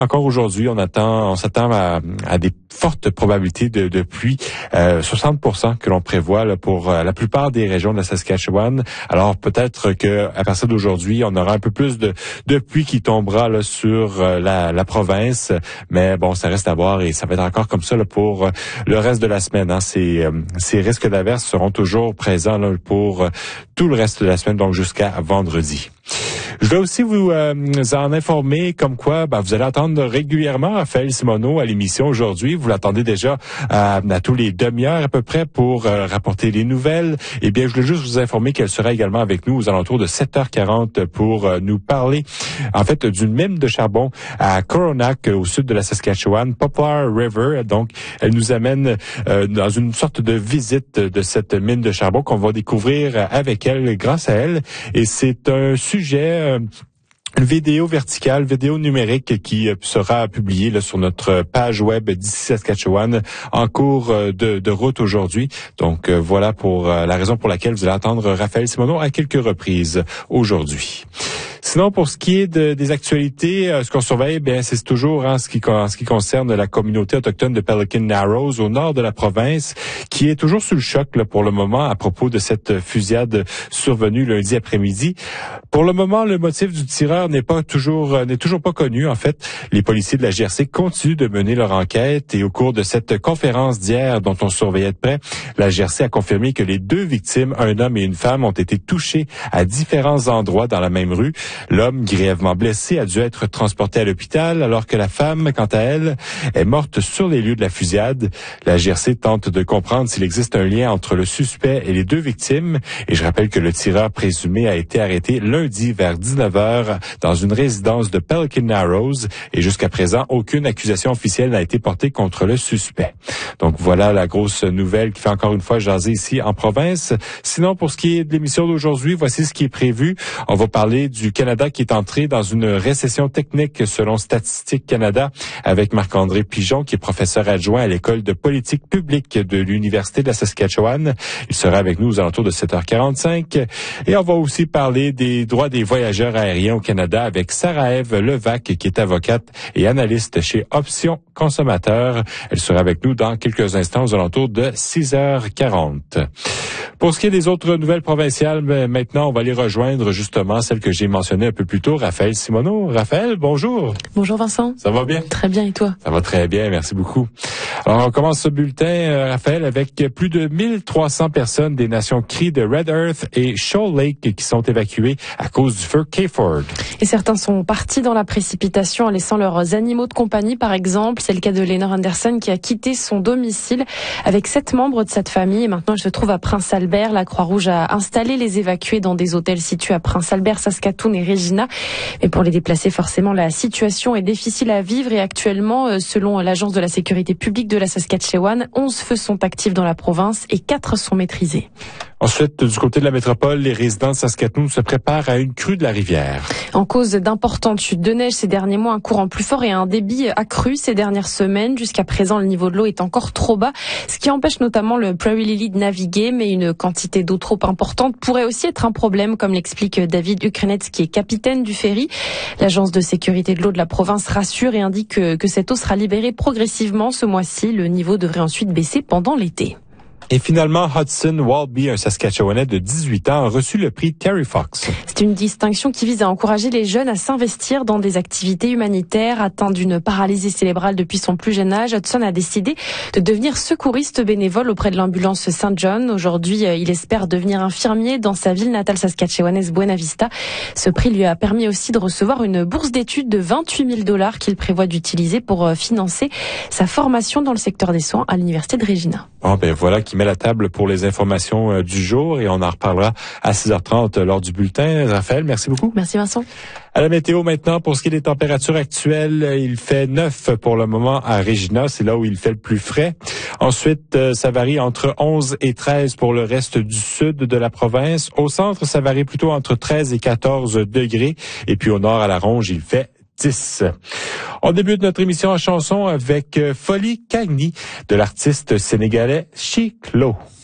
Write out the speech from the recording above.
Encore aujourd'hui, on s'attend à des fortes probabilités de pluie, 60% que l'on prévoit là, pour la plupart des régions de la Saskatchewan. Alors peut-être que à partir d'aujourd'hui, on aura un peu plus de pluie qui tombera là, sur la province, mais bon, ça reste à voir et ça va être encore comme ça là, pour le reste de la semaine. Hein. Ces risques d'averses seront toujours présents là, pour tout le reste de la semaine, donc jusqu'à vendredi. Je dois aussi vous en informer comme quoi vous allez attendre régulièrement Raphaël Simoneau à l'émission aujourd'hui. Vous l'attendez déjà à tous les demi-heures à peu près pour rapporter les nouvelles. Eh bien, je voulais juste vous informer qu'elle sera également avec nous aux alentours de 7h40 pour nous parler en fait d'une mine de charbon à Coronach au sud de la Saskatchewan, Poplar River. Donc, elle nous amène dans une sorte de visite de cette mine de charbon qu'on va découvrir avec elle, grâce à elle. Et c'est un sujet... une vidéo verticale, vidéo numérique qui sera publiée là, sur notre page web d'ici Saskatchewan en cours de route aujourd'hui. Donc voilà pour la raison pour laquelle vous allez entendre Raphaël Simoneau à quelques reprises aujourd'hui. Sinon, pour ce qui est des actualités, ce qu'on surveille, bien, c'est toujours en ce qui concerne la communauté autochtone de Pelican Narrows au nord de la province, qui est toujours sous le choc là, pour le moment à propos de cette fusillade survenue lundi après-midi. Pour le moment, le motif du tireur n'est toujours pas connu. En fait, les policiers de la GRC continuent de mener leur enquête et au cours de cette conférence d'hier dont on surveillait de près, la GRC a confirmé que les deux victimes, un homme et une femme, ont été touchés à différents endroits dans la même rue. L'homme, grièvement blessé, a dû être transporté à l'hôpital, alors que la femme, quant à elle, est morte sur les lieux de la fusillade. La GRC tente de comprendre s'il existe un lien entre le suspect et les deux victimes. Et je rappelle que le tireur présumé a été arrêté lundi vers 19h dans une résidence de Pelican Narrows. Et jusqu'à présent, aucune accusation officielle n'a été portée contre le suspect. Donc voilà la grosse nouvelle qui fait encore une fois jaser ici en province. Sinon, pour ce qui est de l'émission d'aujourd'hui, voici ce qui est prévu. On va parler du Canada qui est entré dans une récession technique selon Statistique Canada avec Marc-André Pigeon qui est professeur adjoint à l'école de politique publique de l'Université de la Saskatchewan. Il sera avec nous aux alentours de 7h45. Et on va aussi parler des droits des voyageurs aériens au Canada avec Sarah-Ève Levac qui est avocate et analyste chez Options Consommateurs. Elle sera avec nous dans quelques instants aux alentours de 6h40. Pour ce qui est des autres nouvelles provinciales, maintenant, on va les rejoindre justement, celle que j'ai mentionnée un peu plus tôt, Raphaël Simoneau. Raphaël, bonjour. Bonjour Vincent. Ça va bien? Très bien, et toi? Ça va très bien, merci beaucoup. Alors, on commence ce bulletin, Raphaël, avec plus de 1300 personnes des nations Cree de Red Earth et Shoal Lake qui sont évacuées à cause du feu Kayford. Et certains sont partis dans la précipitation en laissant leurs animaux de compagnie, par exemple. C'est le cas de Léonore Anderson qui a quitté son domicile avec 7 membres de cette famille. Et maintenant, elle se trouve à Prince-Albert. La Croix-Rouge a installé les évacués dans des hôtels situés à Prince-Albert, Saskatoon et Regina. Mais pour les déplacer, forcément, la situation est difficile à vivre. Et actuellement, selon l'Agence de la sécurité publique de la Saskatchewan, 11 feux sont actifs dans la province et 4 sont maîtrisés. Ensuite, du côté de la métropole, les résidents de Saskatoon se préparent à une crue de la rivière. En cause d'importantes chutes de neige ces derniers mois, un courant plus fort et un débit accru ces dernières semaines. Jusqu'à présent, le niveau de l'eau est encore trop bas, ce qui empêche notamment le Prairie Lily de naviguer, mais une quantité d'eau trop importante pourrait aussi être un problème, comme l'explique David Ukrenetz, qui est capitaine du ferry. L'agence de sécurité de l'eau de la province rassure et indique que cette eau sera libérée progressivement ce mois-ci. Le niveau devrait ensuite baisser pendant l'été. Et finalement, Hudson Walby, un Saskatchewanais de 18 ans, a reçu le prix Terry Fox. C'est une distinction qui vise à encourager les jeunes à s'investir dans des activités humanitaires. Atteint d'une paralysie cérébrale depuis son plus jeune âge, Hudson a décidé de devenir secouriste bénévole auprès de l'ambulance St. John. Aujourd'hui, il espère devenir infirmier dans sa ville natale saskatchewanaise Buena Vista. Ce prix lui a permis aussi de recevoir une bourse d'études de $28,000 qu'il prévoit d'utiliser pour financer sa formation dans le secteur des soins à l'université de Regina. Bon, ben voilà qui met la table pour les informations du jour et on en reparlera à 6h30 lors du bulletin. Raphaël, merci beaucoup. Merci Vincent. À la météo maintenant, pour ce qui est des températures actuelles, il fait 9 pour le moment à Regina, c'est là où il fait le plus frais. Ensuite, ça varie entre 11 et 13 pour le reste du sud de la province. Au centre, ça varie plutôt entre 13 et 14 degrés. Et puis au nord, à la Ronge, il fait 10. On débute notre émission en chanson avec Folie Cagny de l'artiste sénégalais Chiclo.